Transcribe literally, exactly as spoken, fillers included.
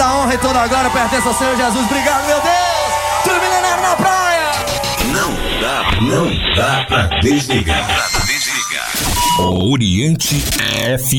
toda a honra e toda a glória pertence ao Senhor Jesus. Obrigado, meu Deus. Tudo milenário na praia. Não dá, não dá pra desligar. Pra desligar. Oriente F